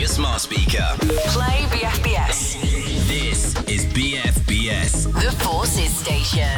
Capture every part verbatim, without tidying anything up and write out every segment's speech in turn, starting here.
your smart speaker. Play B F B S. This is B F B S. The Forces Station.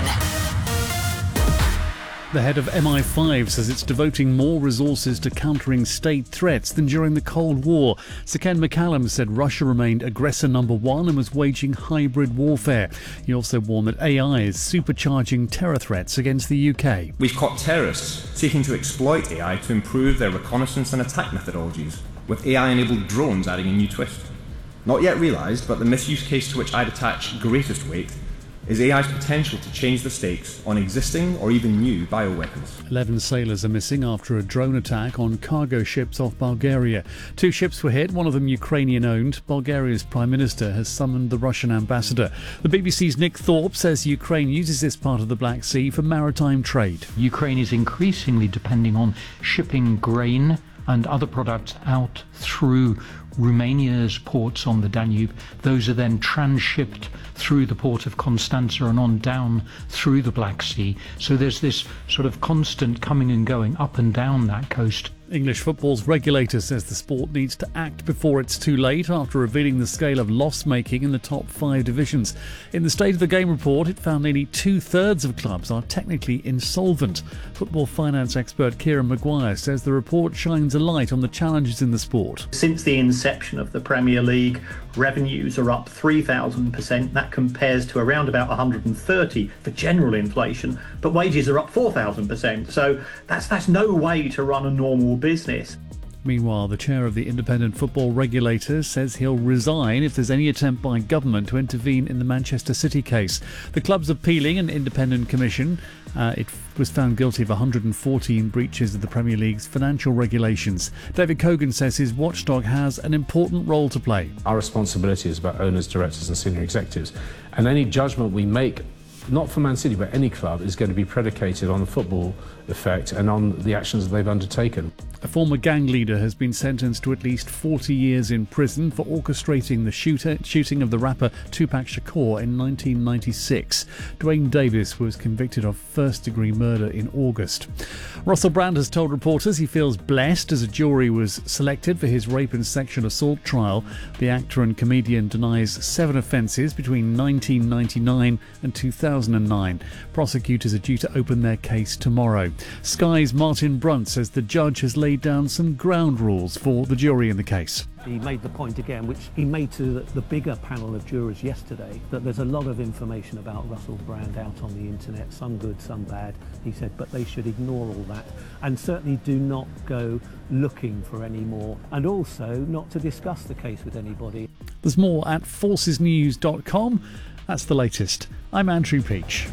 The head of M I five says it's devoting more resources to countering state threats than during the Cold War. Sir Ken McCallum said Russia remained aggressor number one and was waging hybrid warfare. He also warned that A I is supercharging terror threats against the U K. We've caught terrorists seeking to exploit A I to improve their reconnaissance and attack methodologies, with A I-enabled drones adding a new twist. Not yet realised, but the misuse case to which I'd attach greatest weight is A I's potential to change the stakes on existing or even new bioweapons. Eleven sailors are missing after a drone attack on cargo ships off Bulgaria. Two ships were hit, one of them Ukrainian-owned. Bulgaria's Prime Minister has summoned the Russian ambassador. The B B C's Nick Thorpe says Ukraine uses this part of the Black Sea for maritime trade. Ukraine is increasingly depending on shipping grain and other products out through Romania's ports on the Danube. Those are then transshipped through the port of Constanța and on down through the Black Sea. So there's this sort of constant coming and going up and down that coast. English football's regulator says the sport needs to act before it's too late after revealing the scale of loss-making in the top five divisions. In the State of the Game report, it found nearly two-thirds of clubs are technically insolvent. Football finance expert Kieran Maguire says the report shines a light on the challenges in the sport. Since the inception of the Premier League, revenues are up three thousand percent. That compares to around about one hundred thirty for general inflation, but wages are up four thousand percent. So that's that's no way to run a normal business. Meanwhile, the chair of the independent football regulator says he'll resign if there's any attempt by government to intervene in the Manchester City case. The club's appealing an independent commission. Uh, it was found guilty of one hundred fourteen breaches of the Premier League's financial regulations. David Cogan says his watchdog has an important role to play. Our responsibility is about owners, directors and senior executives. And any judgment we make, not for Man City, but any club, is going to be predicated on the football effect and on the actions that they've undertaken. A former gang leader has been sentenced to at least forty years in prison for orchestrating the shooter, shooting of the rapper Tupac Shakur in nineteen ninety-six. Dwayne Davis was convicted of first-degree murder in August. Russell Brand has told reporters he feels blessed as a jury was selected for his rape and sexual assault trial. The actor and comedian denies seven offences between nineteen ninety-nine and two thousand nine. Prosecutors are due to open their case tomorrow. Sky's Martin Brunt says the judge has laid down some ground rules for the jury in the case. He made the point again, which he made to the bigger panel of jurors yesterday, that there's a lot of information about Russell Brand out on the internet, some good, some bad. He said, but they should ignore all that and certainly do not go looking for any more, and also not to discuss the case with anybody. There's more at forces news dot com. That's the latest. I'm Andrew Peach.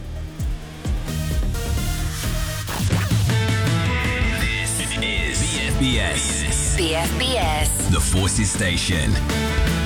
This is B F B S. B F B S. The Forces Station.